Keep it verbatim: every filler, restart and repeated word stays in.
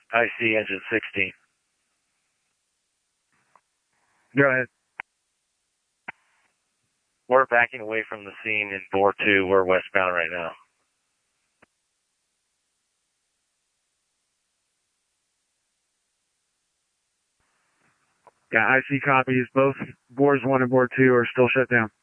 I C engine sixteen. Go ahead. We're backing away from the scene in bore two. We're westbound right now. Yeah, I C copies. Both bores one and bore two are still shut down.